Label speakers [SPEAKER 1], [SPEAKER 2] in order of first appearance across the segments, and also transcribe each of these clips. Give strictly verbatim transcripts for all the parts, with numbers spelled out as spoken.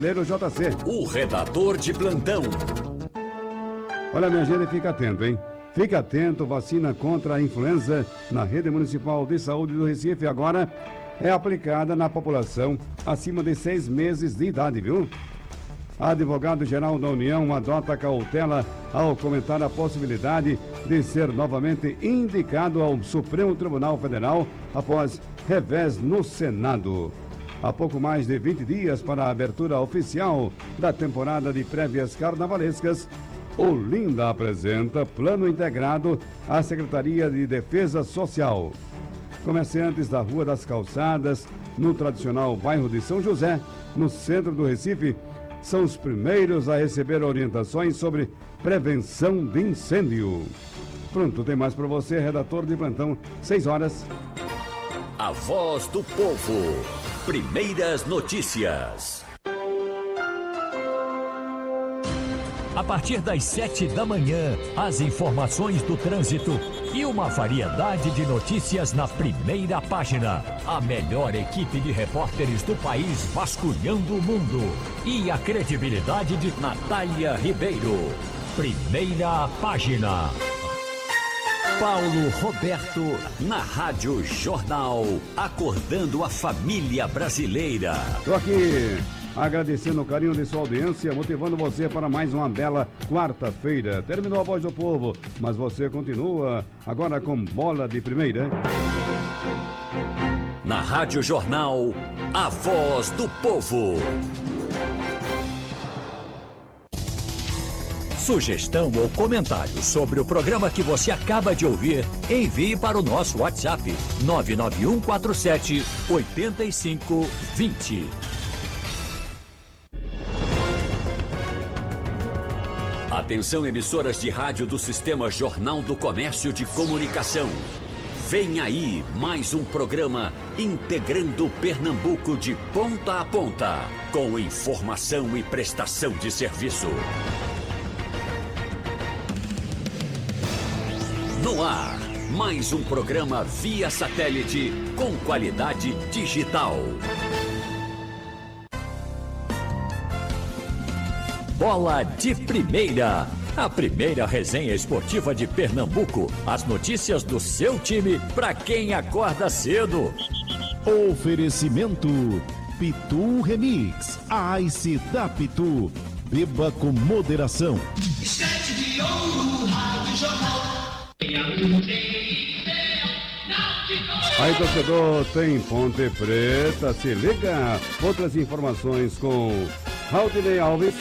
[SPEAKER 1] J C.
[SPEAKER 2] O redator de plantão.
[SPEAKER 1] Olha, minha gente, fica atento, hein? Fica atento, vacina contra a influenza na rede municipal de saúde do Recife agora é aplicada na população acima de seis meses de idade, viu? Advogado-geral da União adota cautela ao comentar a possibilidade de ser novamente indicado ao Supremo Tribunal Federal após revés no Senado. Há pouco mais de vinte dias para a abertura oficial da temporada de prévias carnavalescas, Olinda apresenta plano integrado à Secretaria de Defesa Social. Comerciantes da Rua das Calçadas, no tradicional bairro de São José, no centro do Recife, são os primeiros a receber orientações sobre prevenção de incêndio. Pronto, tem mais para você, redator de plantão, seis horas.
[SPEAKER 2] A voz do povo. Primeiras notícias. A partir das sete da manhã, as informações do trânsito e uma variedade de notícias na primeira página. A melhor equipe de repórteres do país vasculhando o mundo. E a credibilidade de Natália Ribeiro. Primeira página. Paulo Roberto, na Rádio Jornal, acordando a família brasileira.
[SPEAKER 1] Estou aqui agradecendo o carinho de sua audiência, motivando você para mais uma bela quarta-feira. Terminou a Voz do Povo, mas você continua agora com Bola de Primeira.
[SPEAKER 2] Na Rádio Jornal, a Voz do Povo. Sugestão ou comentário sobre o programa que você acaba de ouvir, envie para o nosso WhatsApp nove nove um quatro sete oito cinco dois zero. Atenção, emissoras de rádio do Sistema Jornal do Comércio de Comunicação. Vem aí mais um programa integrando Pernambuco de ponta a ponta, com informação e prestação de serviço. No ar, mais um programa via satélite com qualidade digital. Bola de Primeira, a primeira resenha esportiva de Pernambuco. As notícias do seu time para quem acorda cedo.
[SPEAKER 3] Oferecimento Pitu Remix, a Ice da Pitu. Beba com moderação.
[SPEAKER 4] Sete de ouro, Rádio Jornal.
[SPEAKER 1] Aí, torcedor, tem Ponte Preta, se liga. Outras informações com Raudinei Alves.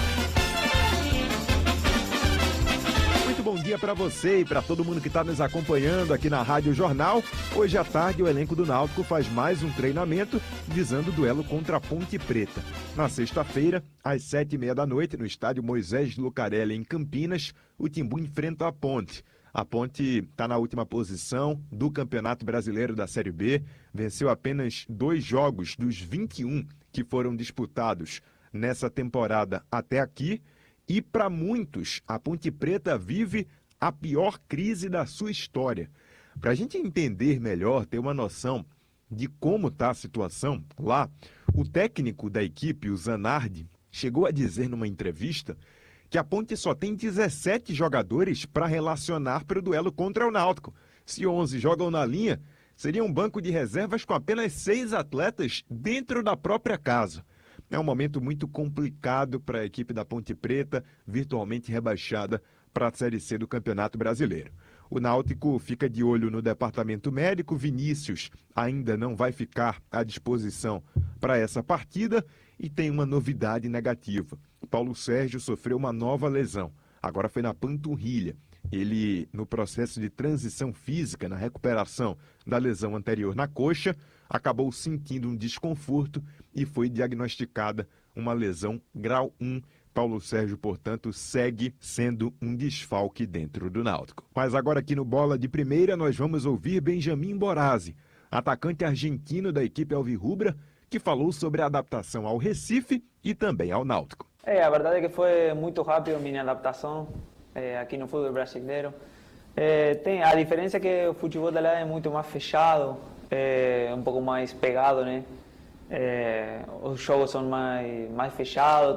[SPEAKER 5] Muito bom dia para você e para todo mundo que está nos acompanhando aqui na Rádio Jornal. Hoje à tarde, o elenco do Náutico faz mais um treinamento visando o duelo contra a Ponte Preta. Na sexta-feira, às sete e meia da noite, no estádio Moisés Lucarelli, em Campinas, o Timbu enfrenta a Ponte. A Ponte está na última posição do Campeonato Brasileiro da Série B, venceu apenas dois jogos dos vinte e um que foram disputados nessa temporada até aqui, e para muitos a Ponte Preta vive a pior crise da sua história. Para a gente entender melhor, ter uma noção de como está a situação lá, o técnico da equipe, o Zanardi, chegou a dizer numa entrevista que a Ponte só tem dezessete jogadores para relacionar para o duelo contra o Náutico. Se onze jogam na linha, seria um banco de reservas com apenas seis atletas dentro da própria casa. É um momento muito complicado para a equipe da Ponte Preta, virtualmente rebaixada para a Série C do Campeonato Brasileiro. O Náutico fica de olho no departamento médico. Vinícius ainda não vai ficar à disposição para essa partida e tem uma novidade negativa. Paulo Sérgio sofreu uma nova lesão, agora foi na panturrilha. Ele, no processo de transição física, na recuperação da lesão anterior na coxa, acabou sentindo um desconforto e foi diagnosticada uma lesão grau um. Paulo Sérgio, portanto, segue sendo um desfalque dentro do Náutico. Mas agora aqui no Bola de Primeira nós vamos ouvir Benjamin Borazzi, atacante argentino da equipe alvirrubra, que falou sobre a adaptação ao Recife e também ao Náutico.
[SPEAKER 6] É, a verdade é que foi muito rápido a minha adaptação é, aqui no futebol brasileiro. É, tem, a diferença é que o futebol de lá é muito mais fechado, é, um pouco mais pegado, né? É, os jogos são mais, mais fechados,